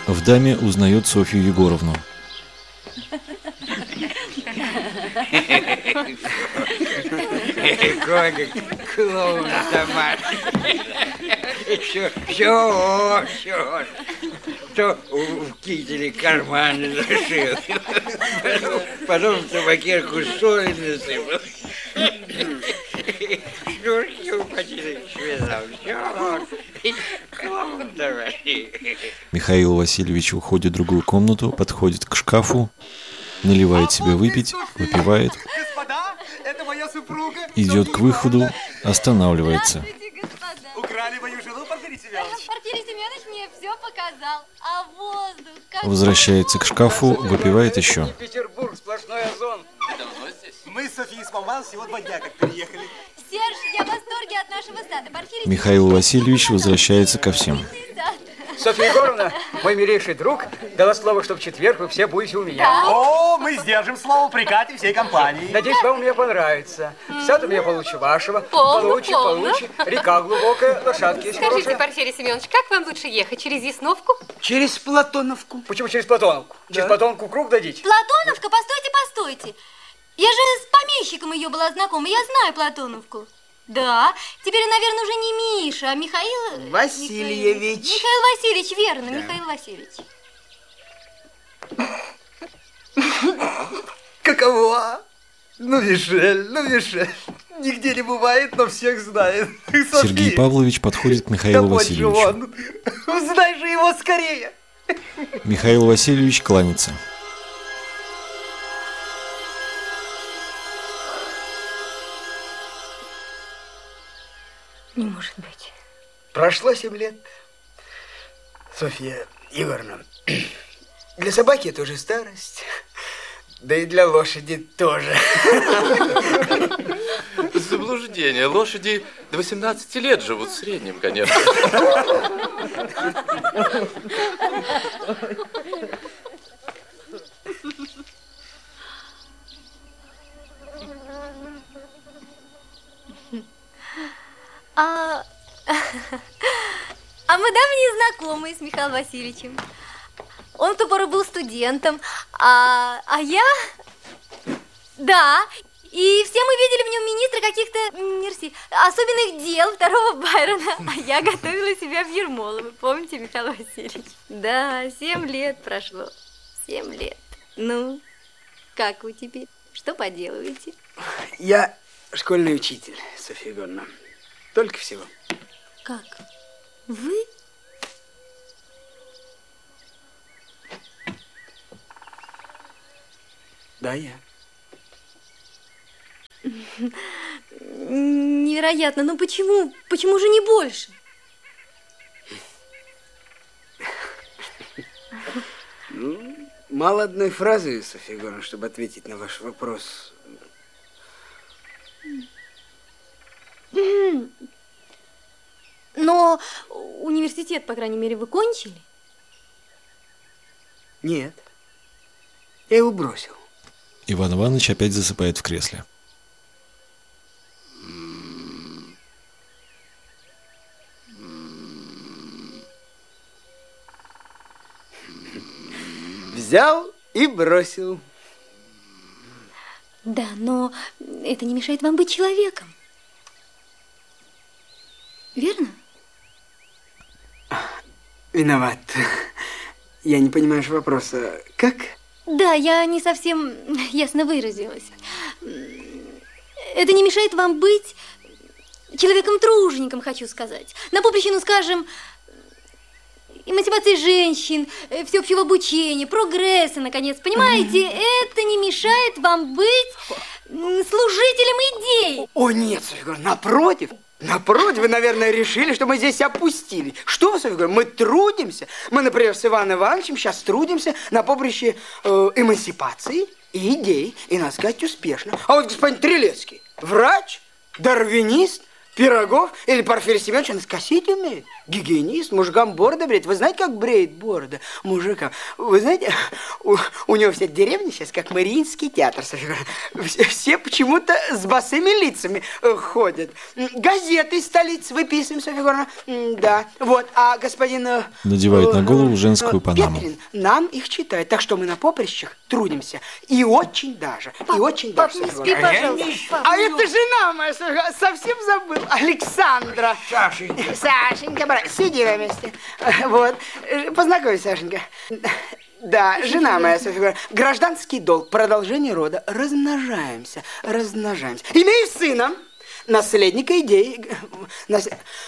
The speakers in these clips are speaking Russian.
В даме узнает Софью Егоровну. Какой клоун домашний. Все. Кто в кителе карманы зашил. Потом в табакерку соли насыпал. Шнурки у ботинок связал. Все. Клоун домашний. Михаил Васильевич уходит в другую комнату, подходит к шкафу, наливает себе выпить, выпивает, идет к выходу, останавливается. Украли мою жену, Порфирий Семенович. Порфирий Семенович мне все показал. А воздух... Возвращается к шкафу, выпивает еще. Петербург, сплошной озон. Мы с Софией с маман всего 2 дня как переехали. Серж, я в восторге от нашего сада. Порфирий Михаил Васильевич возвращается ко всем. Софья Егоровна, мой милейший друг, дала слово, что в четверг вы все будете у меня. О, мы сдержим слово при Кате всей компании. Надеюсь, вам мне понравится. Саду я получше вашего. Полно. Получше. Река глубокая, лошадки есть Скажите, хорошие. Порфирий Семенович, как вам лучше ехать? Через Ясновку? Через Платоновку. Почему через Платоновку? Да. Через Платоновку круг дадите? Платоновка? Постойте. Я же с помещиком ее была знакома. Я знаю Платоновку. Да, теперь, наверное, уже не Миша, а Михаил... Васильевич. Михаил Васильевич, верно, да. Михаил Васильевич. Каково? Ну, Мишель. Нигде не бывает, но всех знает. Сергей Павлович подходит к Михаилу Васильевичу. Узнай же его скорее. Михаил Васильевич кланяется. Не может быть. Прошло 7 лет. Софья Егоровна, для собаки это уже старость. Да и для лошади тоже. Заблуждение. Лошади до 18 лет живут в среднем, конечно. А мы давние знакомые с Михаилом Васильевичем. Он в ту пору был студентом, а я... Да, и все мы видели в нем министра каких-то, особенных дел, второго Байрона. А я готовила себя в Ермолово, помните, Михаил Васильевич? Да, 7 лет прошло, 7 лет. Ну, как вы теперь? Что поделываете? Я школьный учитель, Софья Егоровна. Только всего. Как? Вы? Да, я. Невероятно. Ну почему? Почему же не больше? Ну, мало одной фразы, Софья Егоровна, чтобы ответить на ваш вопрос. Но университет, по крайней мере, вы кончили? Нет. Я его бросил. Иван Иванович опять засыпает в кресле. Взял и бросил. Да, но это не мешает вам быть человеком. Верно? Виноват. Я не понимаю вопроса. Как? Да, я не совсем ясно выразилась. Это не мешает вам быть человеком-тружеником, хочу сказать. На поприще, ну, скажем, эмансипации женщин, всеобщего обучения, прогресса, наконец. Понимаете, это не мешает вам быть служителем идей. О, нет, Софья Егоровна, напротив. Напротив, вы, наверное, решили, что мы здесь опустили. Что вы, Софья Егоровна, мы трудимся. Мы, например, с Иваном Ивановичем сейчас трудимся на поприще эмансипации и идей. И, надо сказать, успешно. А вот господин Трилецкий, врач, дарвинист, пирогов? Или Порфирий Семенович, он скосить умеет? Гигиенист, мужикам бороды бреет. Вы знаете, как бреет бороды мужикам? Вы знаете, у него вся деревня сейчас как Мариинский театр. Все почему-то с босыми лицами ходят. Газеты из столицы выписываем, Софья Егоровна. Да, вот. А господин... Надевает на голову женскую панаму. Петрин нам их читает. Так что мы на поприщах трудимся. И очень даже. И очень даже. Пап, не спи, пожалуйста. А это жена моя, совсем забыл. Александра. Сашенька. Сашенька, брат, сиди на месте. Вот. Познакомься, Сашенька. Да, жена моя, Софья Егоровна. Гражданский долг, продолжение рода. Размножаемся. Имею сына, наследника идеи.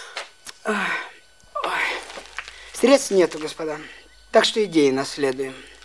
Средств нету, господа. Так что идеи наследуем.